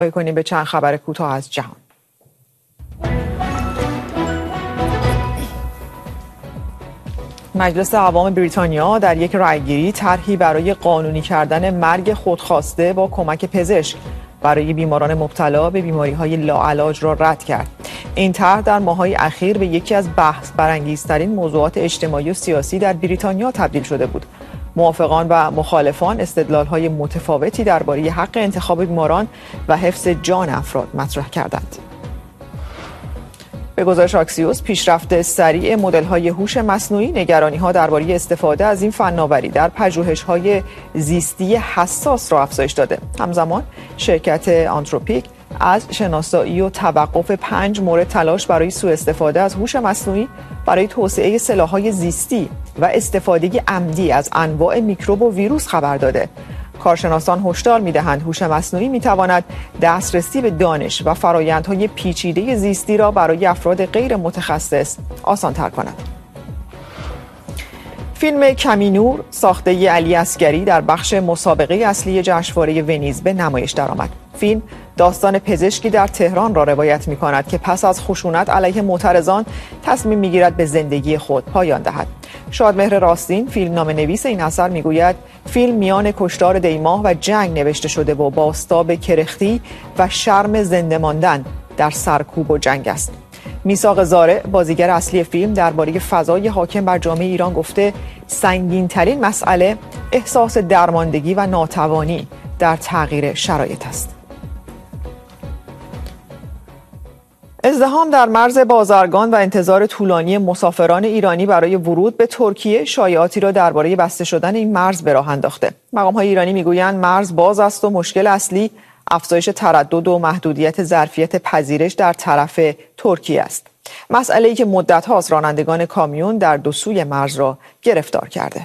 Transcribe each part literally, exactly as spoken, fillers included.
کنیم به چند خبر کوتاه از جهان. مجلس عوام بریتانیا در یک رأیگیری طرحی برای قانونی کردن مرگ خودخواسته با کمک پزشک برای بیماران مبتلا به بیماری‌های لاعلاج را رد کرد. این طرح در ماه‌های اخیر به یکی از بحث برانگیزترین موضوعات اجتماعی و سیاسی در بریتانیا تبدیل شده بود. موافقان و مخالفان استدلال‌های متفاوتی درباره حق انتخاب بیماران و حفظ جان افراد مطرح کردند. به گزارش آکسیوس، پیشرفت سریع مدل‌های هوش مصنوعی نگرانی‌ها درباره استفاده از این فناوری در پژوهش‌های زیستی حساس را افزایش داده. همزمان شرکت آنتروپیک از شناسایی و توقف پنج مورد تلاش برای سوء استفاده از هوش مصنوعی برای توسعه سلاح‌های زیستی و استفاده عمدی از انواع میکروب و ویروس خبر داده. کارشناسان هشدار می‌دهند هوش مصنوعی می‌تواند دسترسی به دانش و فرآیندهای پیچیده زیستی را برای افراد غیر متخصص آسان‌تر کند. فیلم کمی نور ساخته علی اصگری در بخش مسابقه اصلی جشنواره ونیز به نمایش درآمد. فیلم داستان پزشکی در تهران را روایت می‌کند که پس از خشونت علیه معترضان تصمیم می‌گیرد به زندگی خود پایان دهد. شادمهر راستین، فیلمنامه‌نویس این اثر، میگوید فیلم میان کشتار دیماه و جنگ نوشته شده و بازتاب کرختی و شرم زنده ماندن در سرکوب و جنگ است. میثاق زارع، بازیگر اصلی فیلم، درباره فضای حاکم بر جامعه ایران گفته سنگین‌ترین مسئله احساس درماندگی و ناتوانی در تغییر شرایط است. ازدحام در مرز بازرگان و انتظار طولانی مسافران ایرانی برای ورود به ترکیه شایعاتی را درباره بسته شدن این مرز به راه انداخته. مقام‌های ایرانی میگویند مرز باز است و مشکل اصلی افزایش تردد و محدودیت ظرفیت پذیرش در طرف ترکیه است. مسئله‌ای که مدت‌هاست رانندگان کامیون در دو سوی مرز را گرفتار کرده.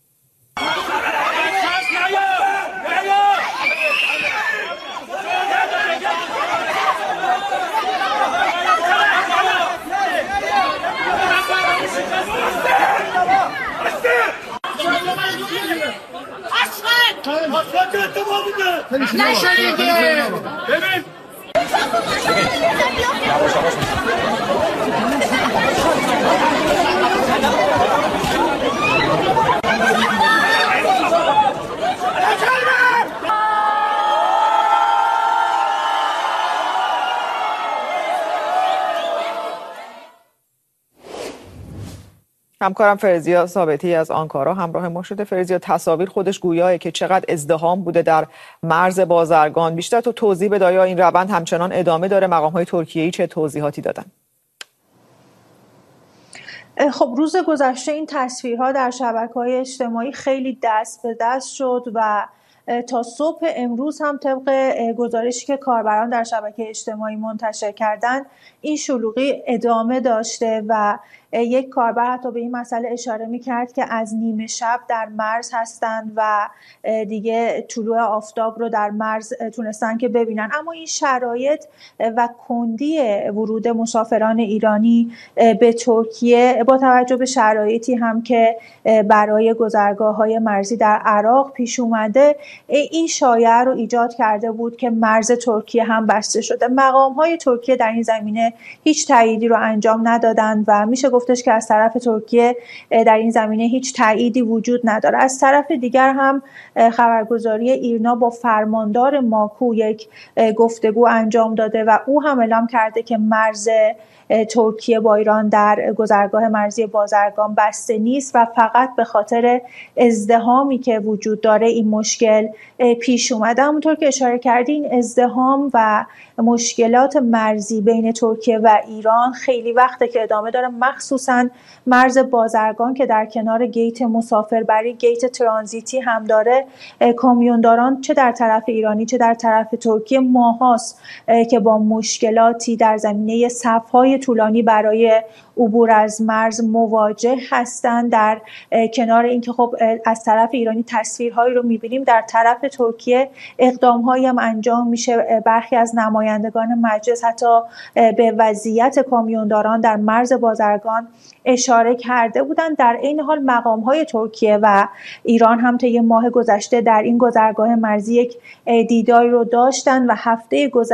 همکارم فرزیا ثابتی از آنکارا همراه ما شده. فرزیا، تصاویر خودش گویاه که چقدر ازدحام بوده در مرز بازرگان. بیشتر تو توضیح بده، آیا این روند همچنان ادامه داره؟ مقام‌های ترکیه‌ای چه توضیحاتی دادن؟ خب روز گذشته این تصویرها در شبکه‌های اجتماعی خیلی دست به دست شد و تا صبح امروز هم طبق گزارشی که کاربران در شبکه اجتماعی منتشر کردن این شلوغی ادامه داشته و یک کاربر حتی به این مسئله اشاره می‌کرد که از نیمه شب در مرز هستند و دیگه طلوع آفتاب رو در مرز تونستن که ببینن. اما این شرایط و کندی ورود مسافران ایرانی به ترکیه با توجه به شرایطی هم که برای گذرگاه‌های مرزی در عراق پیش اومده، این شایعه رو ایجاد کرده بود که مرز ترکیه هم بسته شده. مقام‌های ترکیه در این زمینه هیچ تأییدی رو انجام ندادند و میشه گفتش که از طرف ترکیه در این زمینه هیچ تأییدی وجود نداره. از طرف دیگر هم خبرگزاری ایرنا با فرماندار ماکو یک گفتگو انجام داده و او هم اعلام کرده که مرز ترکیه با ایران در گذرگاه مرزی بازرگان بسته نیست و فقط به خاطر ازدحامی که وجود داره این مشکل پیش اومده. همونطور که اشاره کردین ازدحام و مشکلات مرزی بین ترکیه و ایران خیلی وقته که ادامه داره، مخصوصا مرز بازرگان که در کنار گیت مسافربری گیت ترانزیتی هم داره. کامیونداران چه در طرف ایرانی چه در طرف ترکیه ماهاست که با مشکلاتی در زمینه صف‌های طولانی برای عبور از مرز مواجه هستند. در کنار اینکه خب از طرف ایرانی تصویرهایی رو می‌بینیم، در طرف ترکیه اقدام‌هایی هم انجام میشه. برخی از نمایندگان مجلس حتی به وضعیت کامیونداران در مرز بازرگان ایران اشاره کرده بودند. در این حال مقام‌های ترکیه و ایران هم طی ماه گذشته در این گذرگاه مرزی یک دیداری رو داشتن و هفته گذشته